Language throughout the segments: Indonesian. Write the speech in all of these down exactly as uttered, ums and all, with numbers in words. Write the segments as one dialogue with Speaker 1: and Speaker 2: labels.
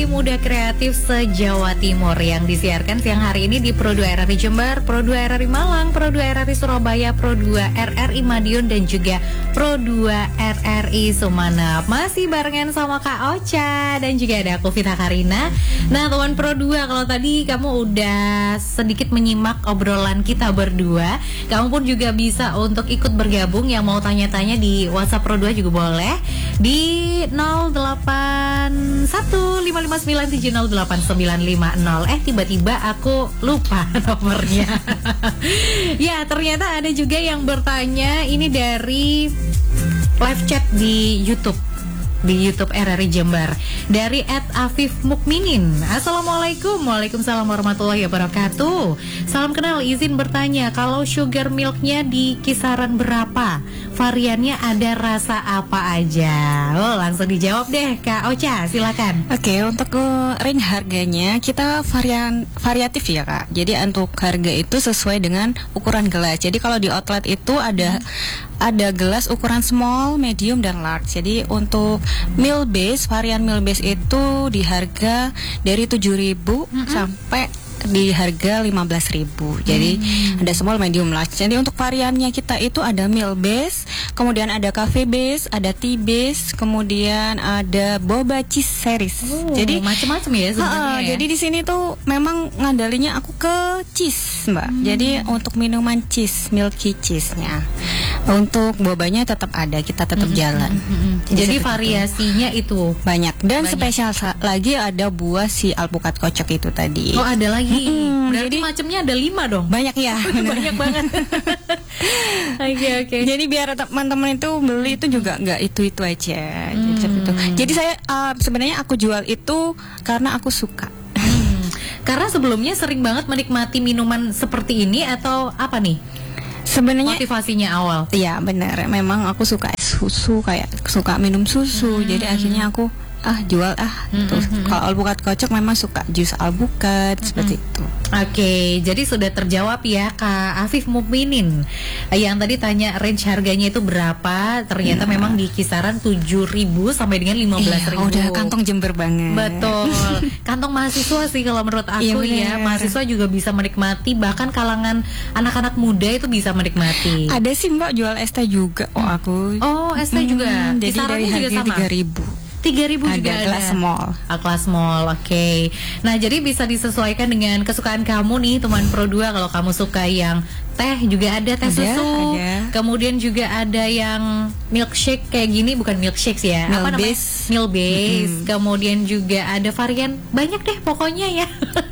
Speaker 1: Muda Kreatif se-Jawa Timur yang disiarkan siang hari ini di Pro dua R R I Jember, Pro dua R R I Malang, Pro dua R R I Surabaya, Pro dua R R I Madiun dan juga Pro dua R R I Sumeneb. Masih barengan sama Kak Ocha dan juga ada aku Vita Karina. Nah teman Pro dua, kalau tadi kamu udah sedikit menyimak obrolan kita berdua, kamu pun juga bisa untuk ikut bergabung. Yang mau tanya-tanya di WhatsApp Pro dua juga boleh di nol delapan satu lima lima sembilan tujuh nol delapan sembilan lima nol. Eh tiba-tiba aku lupa nomornya. Ya ternyata ada juga yang bertanya ini dari live chat di YouTube, di YouTube R R I Jember dari et afif mukminin. Assalamualaikum. Waalaikumsalam warahmatullahi wabarakatuh. Salam kenal, izin bertanya, kalau sugar milknya di kisaran berapa? Variannya ada rasa apa aja? Oh, langsung dijawab deh Kak Ocha, silakan.
Speaker 2: Oke, untuk uh, range harganya kita varian variatif ya Kak. Jadi untuk harga itu sesuai dengan ukuran gelas. Jadi kalau di outlet itu ada hmm. ada gelas ukuran small, medium dan large. Jadi untuk meal base, varian meal base itu di harga dari tujuh ribu mm-hmm. sampai di harga lima belas ribu. Jadi hmm. ada small, medium, large. Jadi untuk variannya kita itu ada meal base, kemudian ada cafe base, ada tea base, kemudian ada boba cheese series.
Speaker 1: Oh,
Speaker 2: jadi
Speaker 1: macam-macam ya sebenarnya.
Speaker 2: Ya? Jadi di sini tuh memang ngandalinya aku ke cheese, Mbak. Hmm. Jadi untuk minuman cheese, milky cheese-nya. Untuk bobanya tetap ada, kita tetap hmm. jalan.
Speaker 1: Hmm. Hmm. Jadi, Jadi variasinya itu
Speaker 2: banyak. Dan
Speaker 1: banyak.
Speaker 2: Spesial lagi ada buah si alpukat kocok itu tadi.
Speaker 1: Oh, ada lagi.
Speaker 2: Hmm,
Speaker 1: Berarti
Speaker 2: jadi
Speaker 1: macamnya ada lima dong.
Speaker 2: Banyak ya.
Speaker 1: Banyak banget. Oke oke.
Speaker 2: Jadi biar teman-teman itu beli itu juga nggak itu-itu aja. Hmm. Gitu. Jadi saya uh, sebenarnya aku jual itu karena aku suka.
Speaker 1: Hmm. Karena sebelumnya sering banget menikmati minuman seperti ini atau apa nih?
Speaker 2: Sebenarnya
Speaker 1: motivasinya awal.
Speaker 2: Iya benar. Memang aku suka susu, kayak suka minum susu. Hmm. Jadi akhirnya aku ah jual ah gitu. Mm-hmm. Kalau alpukat kocok memang suka jus alpukat mm-hmm. seperti itu.
Speaker 1: Oke, okay, jadi sudah terjawab ya Kak Afif Mukminin. Yang tadi tanya range harganya itu berapa? Ternyata yeah. memang di kisaran tujuh ribu sampai dengan lima belas ribu.
Speaker 2: Iya, udah kantong Jember banget.
Speaker 1: Betul. Kantong mahasiswa sih kalau menurut aku ya. Mahasiswa juga bisa menikmati, bahkan kalangan anak-anak muda itu bisa menikmati.
Speaker 2: Ada sih Mbak jual es teh juga. Oh aku.
Speaker 1: Oh, es teh hmm, juga.
Speaker 2: Jadi dari harga tiga ribu.
Speaker 1: tiga ribu juga ada.
Speaker 2: Kelas small.
Speaker 1: Ah, kelas small, oke. Okay. Nah, jadi bisa disesuaikan dengan kesukaan kamu nih, teman Pro dua. Kalau kamu suka yang teh juga ada teh ada, susu. Ada. Kemudian juga ada yang milkshake kayak gini, bukan milkshake sih ya.
Speaker 2: Milk
Speaker 1: apa namanya?
Speaker 2: base.
Speaker 1: Milk base.
Speaker 2: Mm-hmm.
Speaker 1: Kemudian juga ada varian banyak deh pokoknya ya.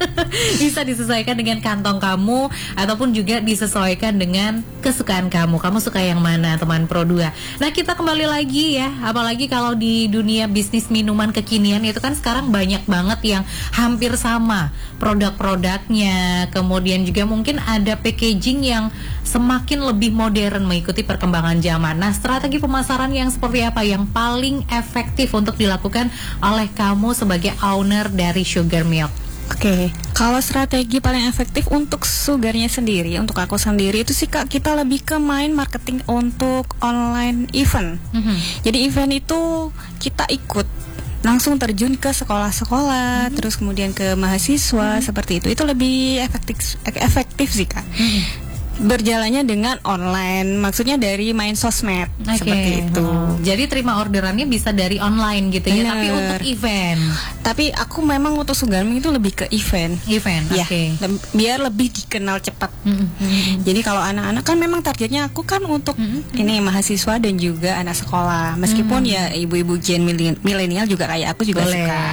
Speaker 1: Bisa disesuaikan dengan kantong kamu ataupun juga disesuaikan dengan kesukaan kamu. Kamu suka yang mana, teman Pro dua? Nah, kita kembali lagi ya. Apalagi kalau di dunia bisnis minuman kekinian itu kan sekarang banyak banget yang hampir sama produk-produknya. Kemudian juga mungkin ada packaging yang semakin lebih modern mengikuti perkembangan zaman. Nah, strategi pemasaran yang seperti apa yang paling efektif untuk dilakukan oleh kamu sebagai owner dari Sugar Milk?
Speaker 2: Oke, okay. Kalau strategi paling efektif untuk sugarnya sendiri, untuk aku sendiri itu sih Kak, kita lebih ke main marketing untuk online event. Mm-hmm. Jadi event itu kita ikut langsung terjun ke sekolah-sekolah, mm-hmm. terus kemudian ke mahasiswa, mm-hmm. seperti itu. Itu lebih efektif, efektif sih Kak. Mm-hmm. Berjalannya dengan online, maksudnya dari main sosmed, okay. seperti itu.
Speaker 1: Oh. Jadi terima orderannya bisa dari online gitu ya,
Speaker 2: Bener.
Speaker 1: tapi untuk event.
Speaker 2: Tapi aku memang untuk Sugar Milk itu lebih ke event.
Speaker 1: Event,
Speaker 2: ya,
Speaker 1: oke. Okay.
Speaker 2: Biar lebih dikenal cepat. Mm-hmm. Jadi kalau anak-anak kan memang targetnya aku kan untuk mm-hmm. ini mahasiswa dan juga anak sekolah. Meskipun mm-hmm. ya ibu-ibu gen milenial juga kayak aku juga
Speaker 1: boleh.
Speaker 2: Suka.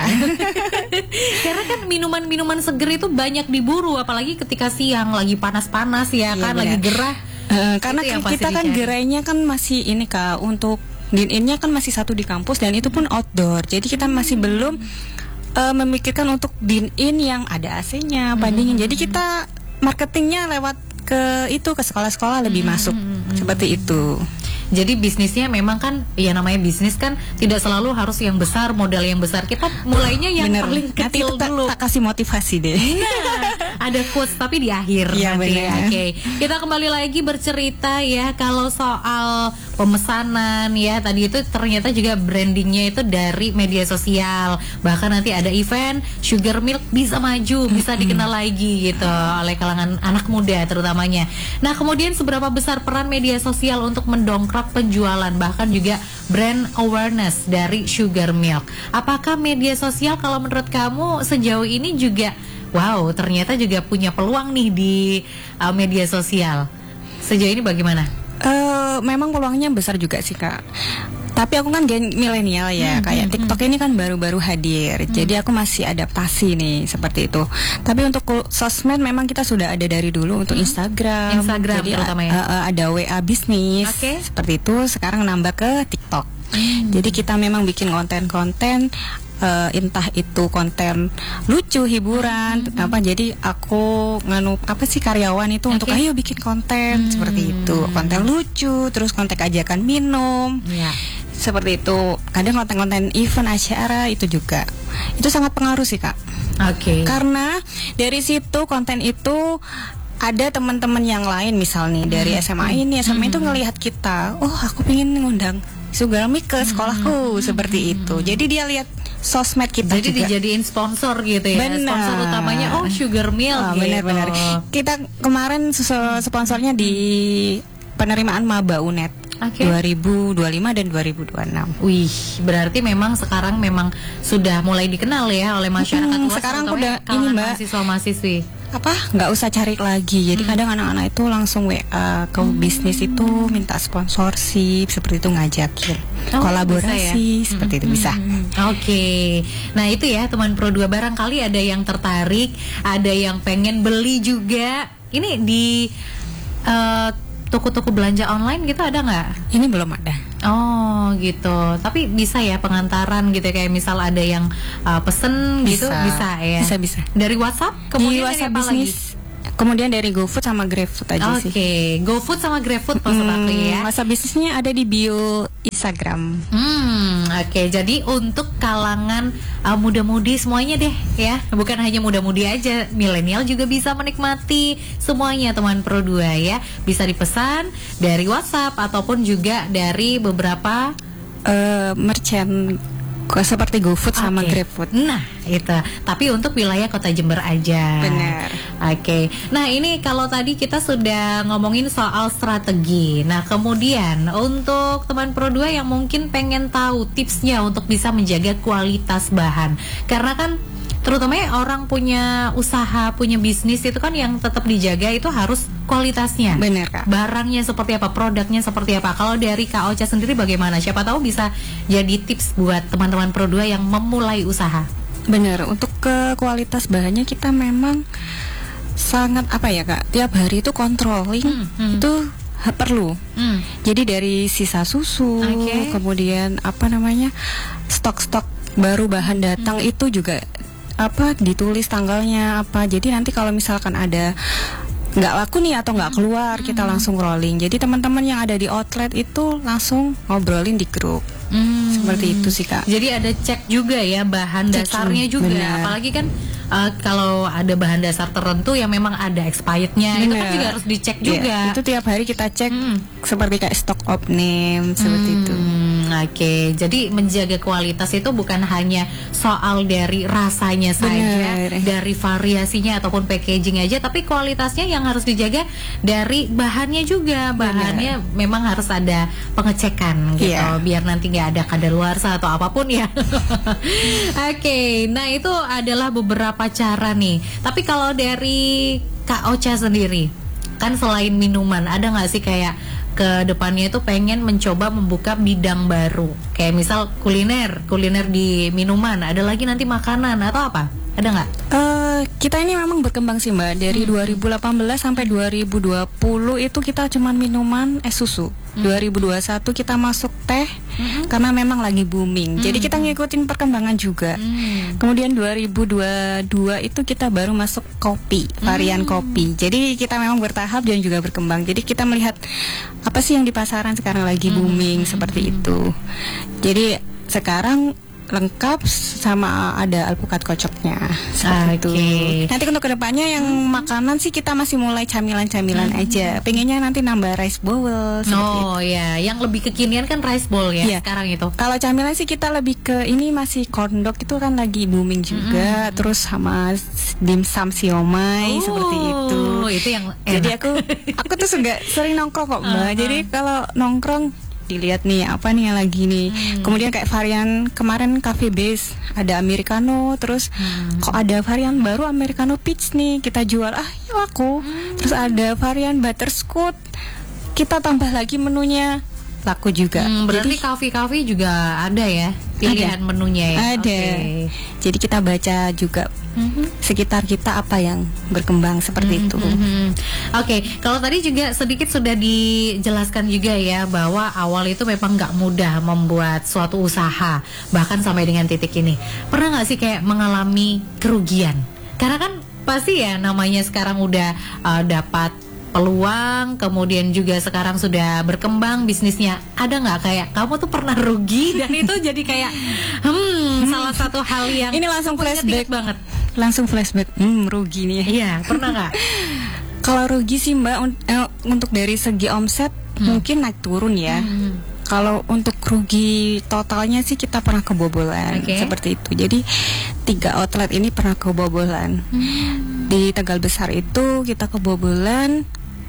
Speaker 1: Karena kan minuman-minuman seger itu banyak diburu, apalagi ketika siang lagi panas-panas ya, ya kan. Bener. Lagi gerah.
Speaker 2: Uh, karena kita kan gerainya kan masih ini Kak, untuk din-innya kan masih satu di kampus dan itu pun outdoor. Jadi kita masih belum uh, memikirkan untuk din-in yang ada A C-nya, pendingin. Jadi kita marketingnya lewat ke itu ke sekolah-sekolah lebih masuk. Seperti itu.
Speaker 1: Jadi bisnisnya memang kan, ya namanya bisnis kan tidak selalu harus yang besar, modal yang besar. Kita mulainya yang
Speaker 2: bener.
Speaker 1: paling kecil
Speaker 2: nanti
Speaker 1: dulu.
Speaker 2: Tak kasih motivasi deh.
Speaker 1: Nah, ada quotes tapi di akhir.
Speaker 2: Ya,
Speaker 1: nanti.
Speaker 2: Oke,
Speaker 1: okay. Kita kembali lagi bercerita ya kalau soal pemesanan ya. Tadi itu ternyata juga brandingnya itu dari media sosial. Bahkan nanti ada event Sugar Milk bisa maju, bisa dikenal lagi gitu oleh kalangan anak muda terutamanya. Nah, kemudian seberapa besar peran media sosial untuk mendongkrak penjualan bahkan juga brand awareness dari Sugar Milk? Apakah media sosial kalau menurut kamu sejauh ini juga wow, ternyata juga punya peluang nih di uh, media sosial. Sejauh ini bagaimana?
Speaker 2: Uh, memang peluangnya besar juga sih Kak. Tapi aku kan gen milenial ya, hmm, kayak hmm, TikTok hmm. ini kan baru-baru hadir, hmm. jadi aku masih adaptasi nih seperti itu. Tapi untuk sosmed memang kita sudah ada dari dulu untuk Instagram,
Speaker 1: Instagram
Speaker 2: jadi
Speaker 1: terutama ya.
Speaker 2: uh, uh, ada W A bisnis,
Speaker 1: okay.
Speaker 2: seperti itu. Sekarang nambah ke TikTok. Hmm. Jadi kita memang bikin konten-konten. Uh, entah itu konten lucu, hiburan, mm-hmm. apa jadi aku nganu apa sih karyawan itu okay. untuk ayo bikin konten mm-hmm. seperti itu, konten lucu, terus konten ajakan minum, yeah. seperti itu. Kadang konten-konten event acara itu juga, itu sangat pengaruh sih Kak.
Speaker 1: Oke. Okay.
Speaker 2: Karena dari situ konten itu ada teman-teman yang lain misal nih dari S M A ini, S M A mm-hmm. itu ngelihat kita, oh aku pengen ngundang Sugar Milk ke sekolahku mm-hmm. seperti itu. Jadi dia lihat sosmed kita
Speaker 1: jadi juga dijadiin sponsor gitu ya.
Speaker 2: Benar.
Speaker 1: Sponsor utamanya oh Sugar Milk oh, gitu.
Speaker 2: Benar-benar. Kita kemarin sponsornya di penerimaan maba U N E D okay. dua ribu dua puluh lima dan dua ribu dua puluh enam.
Speaker 1: Wih, berarti memang sekarang memang sudah mulai dikenal ya oleh masyarakat
Speaker 2: hmm,
Speaker 1: luas.
Speaker 2: Sekarang udah ini Mbak,
Speaker 1: mahasiswa-mahasiswi.
Speaker 2: Apa? Nggak usah cari lagi. Jadi hmm. kadang anak-anak itu langsung W A ke hmm. bisnis itu minta sponsorship seperti itu, ngajakin oh, kolaborasi ya? Seperti hmm. itu bisa.
Speaker 1: Hmm. Oke. Okay. Nah, itu ya teman Pro dua, barangkali ada yang tertarik, ada yang pengen beli juga. Ini di uh, toko-toko belanja online gitu ada nggak?
Speaker 2: Ini belum ada.
Speaker 1: Oh gitu. Tapi bisa ya pengantaran gitu, kayak misal ada yang uh, pesen gitu bisa ya.
Speaker 2: Bisa bisa.
Speaker 1: Dari WhatsApp kemudian
Speaker 2: di WhatsApp
Speaker 1: apa
Speaker 2: bisnis. Lagi? Kemudian dari GoFood sama GrabFood aja
Speaker 1: okay.
Speaker 2: sih.
Speaker 1: Oke, GoFood sama GrabFood maksud hmm, aku ya.
Speaker 2: WhatsApp bisnisnya ada di bio Instagram.
Speaker 1: Hmm, oke. Okay. Jadi untuk kalangan uh, muda-mudi semuanya deh ya. Bukan hanya muda-mudi aja, milenial juga bisa menikmati semuanya teman Pro dua ya. Bisa dipesan dari WhatsApp ataupun juga dari beberapa
Speaker 2: uh, merchant seperti GoFood okay. sama GrabFood.
Speaker 1: Nah, itu. Tapi untuk wilayah Kota Jember aja.
Speaker 2: Benar.
Speaker 1: Oke. Okay. Nah, ini kalau tadi kita sudah ngomongin soal strategi. Nah, kemudian untuk teman Pro dua yang mungkin pengen tahu tipsnya untuk bisa menjaga kualitas bahan. Karena kan terutama orang punya usaha, punya bisnis itu kan yang tetap dijaga itu harus kualitasnya.
Speaker 2: Benar Kak.
Speaker 1: Barangnya seperti apa, produknya seperti apa. Kalau dari Kak Ocha sendiri bagaimana? Siapa tahu bisa jadi tips buat teman-teman Pro dua yang memulai usaha.
Speaker 2: Benar, untuk ke kualitas bahannya kita memang sangat apa ya Kak, tiap hari itu controlling hmm, hmm. itu perlu. Hmm. Jadi dari sisa susu, okay. kemudian apa namanya stok-stok baru bahan datang hmm. itu juga apa ditulis tanggalnya apa. Jadi nanti kalau misalkan ada nggak laku nih atau nggak keluar, hmm. kita langsung rolling. Jadi teman-teman yang ada di outlet itu langsung ngobrolin di grup. Hmm. Seperti itu sih Kak.
Speaker 1: Jadi ada cek juga ya bahan Cek, dasarnya juga. Benar. Apalagi kan uh, kalau ada bahan dasar tertentu yang memang ada expirednya, itu kan juga harus dicek juga.
Speaker 2: Ya, itu tiap hari kita cek hmm. seperti kayak stock of name seperti hmm. itu.
Speaker 1: Oke, okay. Jadi menjaga kualitas itu bukan hanya soal dari rasanya saja, Bener. dari variasinya ataupun packaging aja, tapi kualitasnya yang harus dijaga dari bahannya juga. Bahannya Bener. memang harus ada pengecekan gitu, yeah. biar nanti nggak ada kadaluarsa atau apapun ya. Oke, okay. Nah itu adalah beberapa cara nih. Tapi kalau dari Kak Ocha sendiri, kan selain minuman, ada nggak sih kayak ke depannya itu pengen mencoba membuka bidang baru, kayak misal kuliner, kuliner di minuman, ada lagi nanti makanan atau apa? Ada nggak?
Speaker 2: Uh, kita ini memang berkembang sih Mbak. Dari hmm. dua ribu delapan belas sampai dua ribu dua puluh itu kita cuman minuman es susu. Hmm. dua ribu dua puluh satu kita masuk teh hmm. karena memang lagi booming. Hmm. Jadi kita ngikutin perkembangan juga. Hmm. Kemudian dua ribu dua puluh dua itu kita baru masuk kopi, varian hmm. kopi. Jadi kita memang bertahap dan juga berkembang. Jadi kita melihat apa sih yang di pasaran sekarang lagi booming hmm. seperti itu. Jadi sekarang lengkap sama ada alpukat kocoknya. Seperti itu. Nanti untuk kedepannya yang hmm. makanan sih kita masih mulai camilan-camilan hmm. aja. Pengennya nanti nambah rice bowl.
Speaker 1: Oh ya, yang lebih kekinian kan rice bowl ya, ya sekarang itu.
Speaker 2: Kalau camilan sih kita lebih ke ini masih corn dog itu kan lagi booming juga. Hmm. Terus sama dimsum siomay oh, seperti itu.
Speaker 1: Itu yang enak.
Speaker 2: Jadi aku aku tuh juga sering nongkrong kok Mbak. Uh-huh. Jadi kalau nongkrong dilihat nih apa nih yang lagi nih. Hmm. Kemudian kayak varian kemarin cafe base ada americano, terus hmm. kok ada varian baru americano peach nih kita jual. Ah, yuk aku. Hmm. Terus ada varian butterscotch. Kita tambah lagi menunya. Laku juga.
Speaker 1: Hmm, berarti kafe-kafe juga ada ya pilihan ada. Menunya ya.
Speaker 2: Ada. Okay. Jadi kita baca juga mm-hmm. sekitar kita apa yang berkembang seperti mm-hmm. itu.
Speaker 1: Mm-hmm. Oke, okay. Kalau tadi juga sedikit sudah dijelaskan juga ya bahwa awal itu memang nggak mudah membuat suatu usaha bahkan sampai dengan titik ini. Pernah nggak sih kayak mengalami kerugian? Karena kan pasti ya namanya sekarang udah uh, dapat peluang, kemudian juga sekarang sudah berkembang bisnisnya. Ada nggak kayak kamu tuh pernah rugi dan itu jadi kayak hmm salah satu hal yang
Speaker 2: ini langsung flashback banget, langsung flashback hmm rugi nih.
Speaker 1: Iya, pernah nggak?
Speaker 2: Kalau rugi sih Mbak un- eh, untuk dari segi omset hmm. mungkin naik turun ya. Hmm. Kalau untuk rugi totalnya sih kita pernah kebobolan okay. seperti itu. Jadi tiga outlet ini pernah kebobolan. Hmm. Di Tegal Besar itu kita kebobolan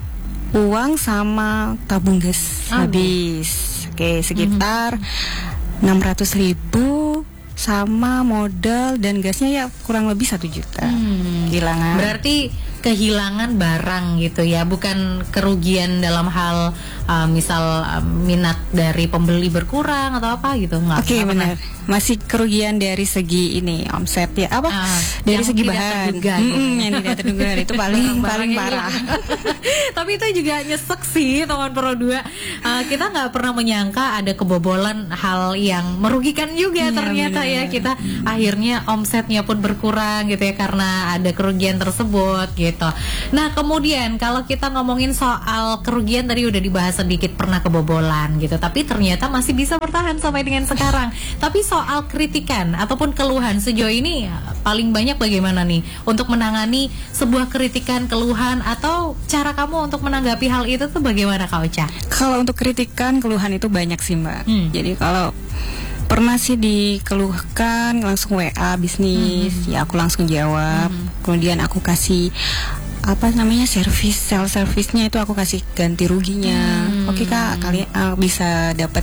Speaker 2: uang sama tabung gas oh. habis. Oke, sekitar mm-hmm. enam ratus ribu sama modal dan gasnya ya kurang lebih satu juta. Hmm. Kehilangan.
Speaker 1: Berarti kehilangan barang gitu ya, bukan kerugian dalam hal uh, misal uh, minat dari pembeli berkurang atau apa gitu, nggak?
Speaker 2: Oke, okay, benar. Masih kerugian dari segi ini omset ya apa? Uh, dari segi bahan.
Speaker 1: Terduga,
Speaker 2: mm-hmm, yang tidak terduga itu paling paling parah.
Speaker 1: Tapi itu juga nyesek sih teman Pro dua. Uh, kita nggak pernah menyangka ada kebobolan hal yang merugikan juga ya, ternyata bener. Ya kita akhirnya omsetnya pun berkurang gitu ya karena ada kerugian tersebut gitu. Nah kemudian kalau kita ngomongin soal kerugian tadi udah dibahas sedikit pernah kebobolan gitu, tapi ternyata masih bisa bertahan sampai dengan sekarang. Tapi soal kritikan ataupun keluhan sejauh ini paling banyak bagaimana nih untuk menangani sebuah kritikan, keluhan atau cara kamu untuk menanggapi hal itu tuh bagaimana Kak Ocha?
Speaker 2: Kalau untuk kritikan, keluhan itu banyak sih Mbak. Hmm. Jadi kalau pernah sih dikeluhkan langsung W A bisnis, mm-hmm. ya aku langsung jawab. Mm-hmm. Kemudian aku kasih apa namanya servis, sel servisnya itu aku kasih ganti ruginya. Mm-hmm. Oke Kak, kalian uh, bisa dapat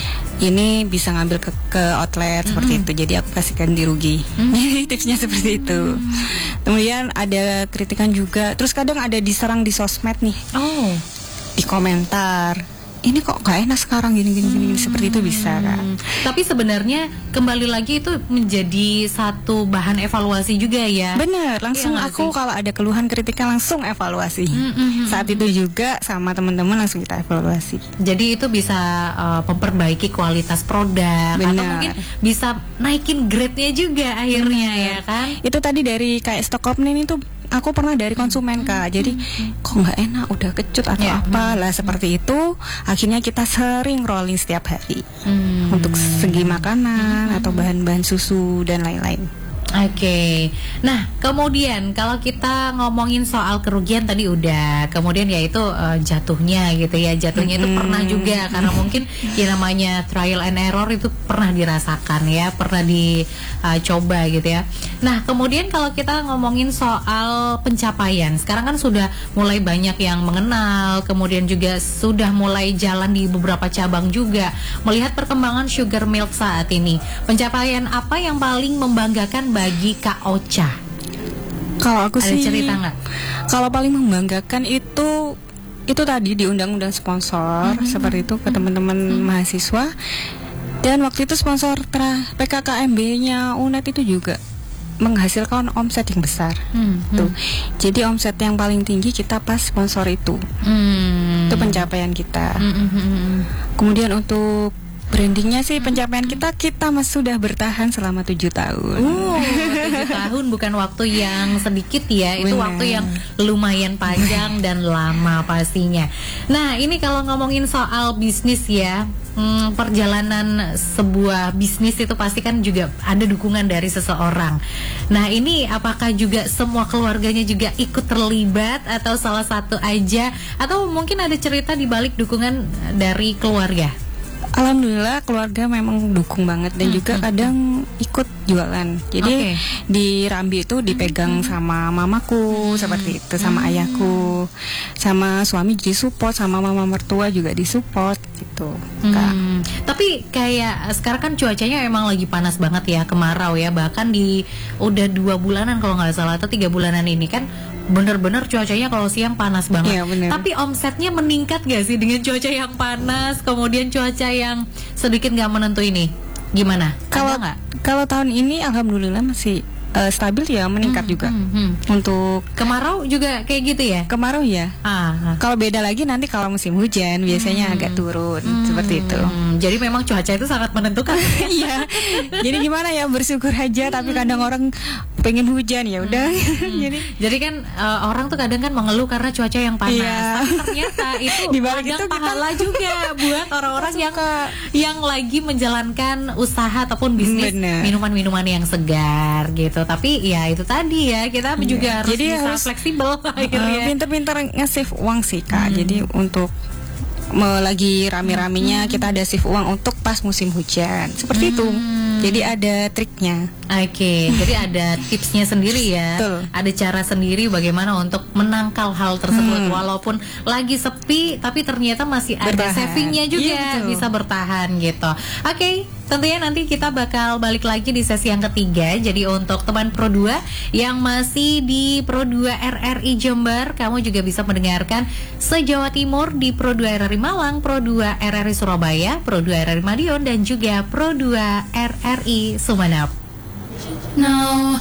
Speaker 2: ini bisa ngambil ke, ke outlet mm-hmm. seperti itu. Jadi aku kasih ganti rugi. Mm-hmm. Tipsnya seperti itu. Mm-hmm. Kemudian ada kritikan juga. Terus kadang ada diserang di sosmed nih.
Speaker 1: Oh.
Speaker 2: Di komentar. Ini kok gak enak sekarang gini-gini hmm. seperti itu bisa kan.
Speaker 1: Tapi sebenarnya kembali lagi itu menjadi satu bahan evaluasi juga ya.
Speaker 2: Bener, langsung ya, aku kalau ada keluhan kritikan langsung evaluasi. Hmm, hmm, hmm, Saat itu juga sama teman-teman langsung kita evaluasi.
Speaker 1: Jadi itu bisa uh, memperbaiki kualitas produk. Bener. Atau mungkin bisa naikin grade-nya juga akhirnya. Bener. Ya kan.
Speaker 2: Itu tadi dari kayak stok opening itu aku pernah dari konsumen Kak, jadi kok nggak enak, udah kecut atau yeah. apa lah seperti itu. Akhirnya kita sering rolling setiap hari hmm. untuk segi makanan hmm. atau bahan-bahan susu dan lain-lain.
Speaker 1: Oke, okay. Nah kemudian kalau kita ngomongin soal kerugian tadi udah, kemudian ya itu uh, jatuhnya gitu ya, jatuhnya itu mm-hmm. pernah juga karena mungkin ya namanya trial and error itu pernah dirasakan ya, pernah dicoba uh, gitu ya. Nah kemudian kalau kita ngomongin soal pencapaian, sekarang kan sudah mulai banyak yang mengenal, kemudian juga sudah mulai jalan di beberapa cabang juga. Melihat perkembangan Sugar Milk saat ini, pencapaian apa yang paling membanggakan bagi Kak Ocha?
Speaker 2: Kalau aku
Speaker 1: ada
Speaker 2: sih
Speaker 1: cerita nggak?
Speaker 2: Kalau paling membanggakan itu itu tadi di undang-undang sponsor mm-hmm. seperti itu ke teman-teman mm-hmm. mahasiswa. Dan waktu itu sponsor tra P K K M B-nya U N E D itu juga menghasilkan omset yang besar. Mm-hmm. Tuh. Jadi omset yang paling tinggi kita pas sponsor itu. Mm-hmm. Itu pencapaian kita. Mm-hmm. Kemudian untuk brandingnya sih pencapaian kita kita mas sudah bertahan selama tujuh tahun.
Speaker 1: Uh, tujuh tahun bukan waktu yang sedikit ya, itu
Speaker 2: Bener.
Speaker 1: waktu yang lumayan panjang dan lama pastinya. Nah ini kalau ngomongin soal bisnis ya, hmm, perjalanan sebuah bisnis itu pasti kan juga ada dukungan dari seseorang. Nah ini apakah juga semua keluarganya juga ikut terlibat atau salah satu aja, atau mungkin ada cerita di balik dukungan dari keluarga?
Speaker 2: Alhamdulillah keluarga memang dukung banget dan
Speaker 1: Hmm,
Speaker 2: juga
Speaker 1: hmm,
Speaker 2: kadang ikut jualan. Jadi
Speaker 1: Oke.
Speaker 2: di Rambi itu dipegang sama mamaku seperti itu, sama ayahku, sama suami disupport, sama mama mertua juga disupport gitu. Kak.
Speaker 1: Hmm, tapi kayak sekarang kan cuacanya emang lagi panas banget ya, kemarau ya, bahkan di udah dua bulanan kalau nggak salah atau tiga bulanan ini kan bener-bener cuacanya kalau siang panas banget.
Speaker 2: Iya, bener.
Speaker 1: Tapi omsetnya meningkat gak sih dengan cuaca yang panas, kemudian cuaca yang sedikit nggak menentu ini? Gimana?
Speaker 2: Kalau
Speaker 1: Ada nggak?
Speaker 2: kalau tahun ini alhamdulillah masih eh, stabil ya, meningkat
Speaker 1: Hmm,
Speaker 2: juga.
Speaker 1: hmm, hmm.
Speaker 2: Untuk
Speaker 1: Kemarau juga kayak gitu ya?
Speaker 2: kemarau ya.
Speaker 1: Ah.
Speaker 2: Kalau beda lagi nanti kalau musim hujan biasanya agak turun seperti itu.
Speaker 1: Hmm, jadi memang cuaca itu sangat menentukan.
Speaker 2: Iya. Jadi gimana ya, bersyukur aja, tapi kadang orang pengen hujan ya udah. Jadi
Speaker 1: Jadi kan eh, orang tuh kadang kan mengeluh karena cuaca yang panas.
Speaker 2: Iya.
Speaker 1: Tapi ternyata itu
Speaker 2: Di balik
Speaker 1: ladang
Speaker 2: itu kita-
Speaker 1: pahala juga buat orang-orang yang yang lagi menjalankan usaha ataupun bisnis
Speaker 2: Bener.
Speaker 1: minuman-minuman yang segar gitu. Tapi ya itu tadi ya, kita juga harus
Speaker 2: Jadi
Speaker 1: bisa
Speaker 2: harus,
Speaker 1: fleksibel
Speaker 2: Eh,
Speaker 1: akhirnya.
Speaker 2: pinter-pinter nge-save uang sih Kak. Jadi untuk me- lagi rame-ramenya kita ada save uang untuk pas musim hujan. Seperti itu. Jadi ada triknya.
Speaker 1: Oke, jadi ada tipsnya sendiri ya.
Speaker 2: Betul.
Speaker 1: Ada cara sendiri bagaimana untuk menangkal hal tersebut
Speaker 2: Hmm.
Speaker 1: walaupun lagi sepi tapi ternyata masih ada
Speaker 2: Bertahan.
Speaker 1: savingnya juga,
Speaker 2: Iya, betul.
Speaker 1: bisa bertahan gitu. Oke, tentunya nanti kita bakal balik lagi di sesi yang ketiga. Jadi untuk teman Pro dua yang masih di Pro dua R R I Jember, kamu juga bisa mendengarkan se-Jawa Timur di Pro dua R R I Malang, Pro dua R R I Surabaya, Pro dua R R I Madiun dan juga Pro dua R R I Sumeneb.
Speaker 3: No.